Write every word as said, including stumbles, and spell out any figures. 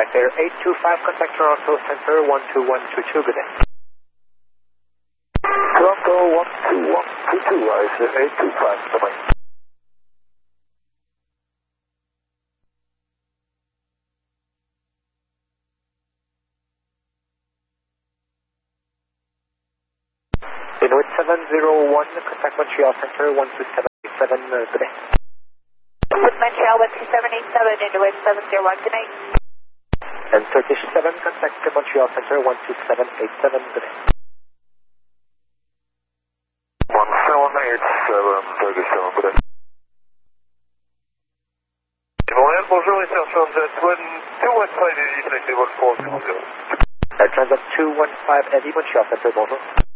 Air eight two five, contact Toronto Center one two one two two, good day. Toronto one two one two two, I say eight two five, bye-bye. Inuit seven zero one, contact Montreal Center one two seven eight seven, uh, good day. With Montreal one two seven eight seven, Inuit seven zero one, good night. And Turkish seven, contact Montreal Center one two seven eight seven, good day. one seven eight seven, Turkish seven, good day. Montréal, bonjour, ici Transat one two one five Eddie, flight level four zero zero. Uh, Transat two one five Eddie, Montreal Center, bonjour.